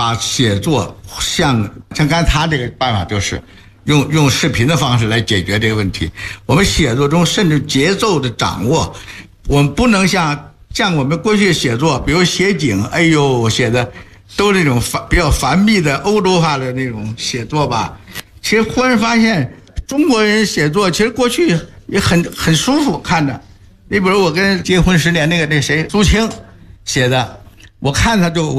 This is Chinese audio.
把写作像刚才他这个办法就是用视频的方式来解决这个问题。我们写作中甚至节奏的掌握，我们不能像我们过去写作，比如写景，哎呦，写的都那种比较繁密的欧洲化的那种写作吧。其实忽然发现，中国人写作其实过去也很舒服看着。你比如我跟结婚10年那谁苏青写的，我看他就